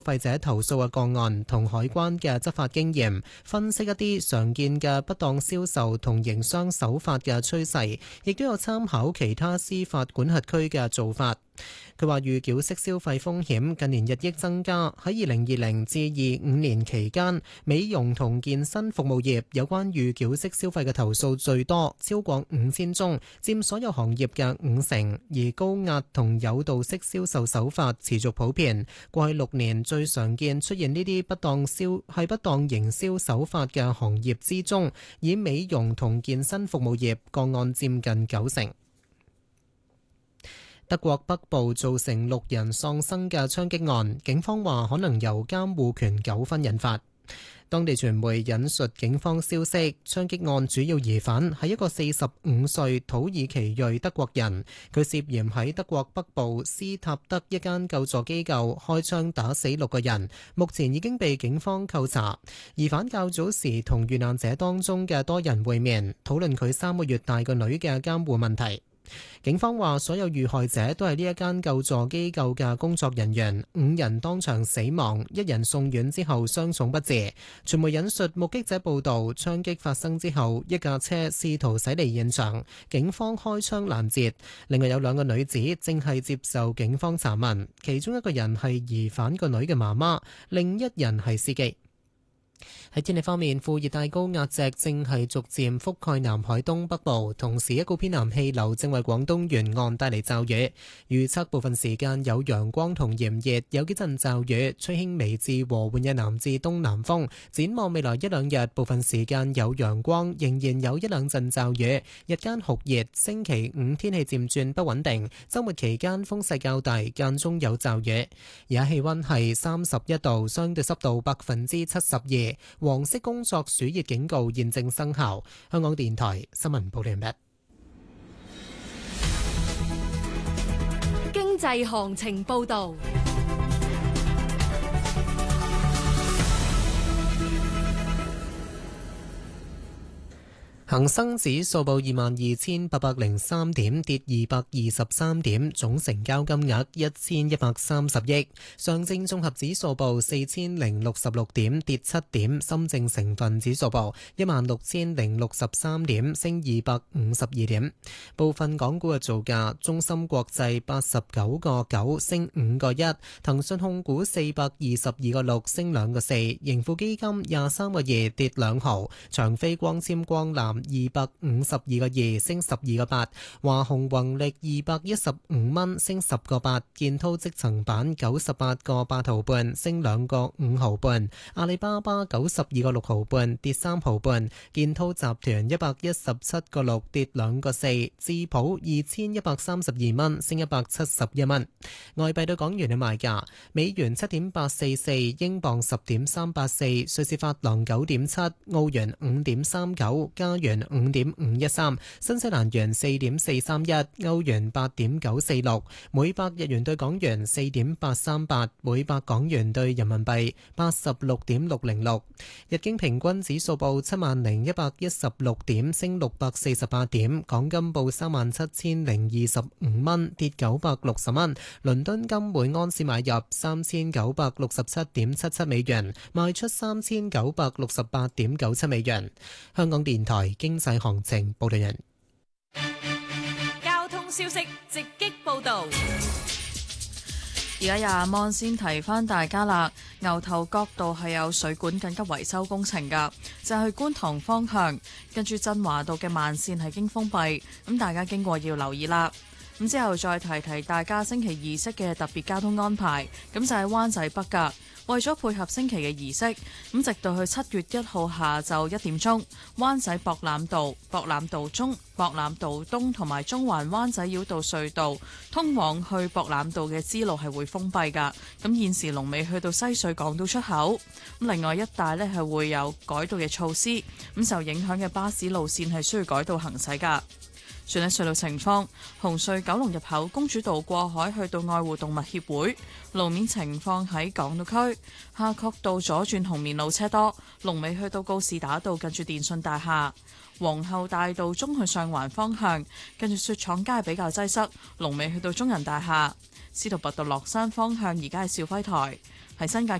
費者投訴嘅個案同海關嘅執法經驗，分析一啲常見嘅不當銷售同營商手法嘅趨勢，亦都有參考其他司法管轄區嘅做法。佢話預繳式消費風險近年日益增加，喺2020至25年期間，美容同健身服務業有關預繳式消費嘅投訴最多，超過5000宗，佔所有行業嘅50%。而高壓同誘導式銷售手法持續普遍，過去6年最常見出現呢啲不當營銷手法嘅行業之中，以美容同健身服務業個案佔近90%。德國北部造成6人喪生嘅槍擊案，警方話可能由監護權糾紛引發。當地傳媒引述警方消息，槍擊案主要疑犯係一個45歲土耳其裔德國人，佢涉嫌喺德國北部斯塔德一間救助機構開槍打死6個人，目前已經被警方扣查。疑犯較早時同遇難者當中嘅多人會面，討論佢3個月大個女嘅監護問題。警方話所有遇害者都係呢一間救助機構嘅工作人員，5人當場死亡，1人送院之後傷重不治。傳媒引述目擊者報道，槍擊發生之後，一架車試圖駛離現場，警方開槍攔截。另外有2個女子正係接受警方查問，其中一個人係疑犯個女嘅媽媽，另一人係司機。喺天氣方面，副熱帶高壓脊正係逐漸覆蓋南海東北部，同時一股偏南氣流正為廣東沿岸帶嚟驟雨。預測部分時間有陽光同炎熱，有幾陣驟雨，吹輕微至和緩嘅南至東南風。展望未來1-2日，部分時間有陽光，仍然有1-2陣驟雨，日間酷熱。星期5天氣漸轉不穩定，週末期間風勢較大，間中有驟雨。而家氣溫係31度，相對濕度72%。黃色工作暑熱警告現正生效。香港電台新聞報道完畢。 經濟行情報道。 恒生指數報22,803點，跌223點，總成交金額1130億。上證綜合指數報4066點，跌7點。深證成分指數報16,063點，升252點。部分港股嘅造價：中芯國際89個9，升5個1；騰訊控股422個6，升2個4；盈富基金23個2，跌2毫；長飛光纖光纜252個2，升12個8；華虹宏力215蚊，升10個8；建滔積層板98個8毫半，升2個5毫半；阿里巴巴92個6毫半，跌3毫半；建滔集團117個6，跌2個4；智普2132蚊，升171蚊。外幣對港元嘅賣價：美元7.844，英鎊10.384，瑞士法郎9.7，澳元5.39，加元5.513，新西蘭元4.431，歐元8.946，每百日元對港元4.838，每百港元對人民幣86.606。日經平均指數報70,116點，升648點。港金報37,025蚊，跌960蚊。倫敦金每安士買入3,967.77美元，賣出3,968.97美元。香港電台經濟行情報道人。 交通消息直擊報道。 而家廿蚊先提翻大家啦，牛頭角道係有水管緊急維修工程㗎，就係去觀塘方向，跟住振華道嘅慢線係經封閉，咁大家經過要留意啦。咁之後再提提大家星期儀式嘅特別交通安排，咁就係灣仔北㗎。為咗配合星期嘅儀式，咁直到去7月1號下晝1點鐘，灣仔博覽道、博覽道中、博覽道東同埋中環灣仔繞道隧道通往去博覽道嘅支路係會封閉㗎。咁現時龍尾去到西隧港島出口。咁另外一帶呢係會有改道嘅措施，咁受影響嘅巴士路線係需要改道行駛㗎。轉睇隧道情況，紅隧九龍入口公主道過海去到愛護動物協會，路面情況喺港島區夏慤道左轉紅棉路車多，龍尾去到告士打道近住電訊大廈，皇后大道中去上環方向近住雪廠街比較擠塞，龍尾去到中人大廈，司徒拔道落山方向而家係肇輝台。 喺新界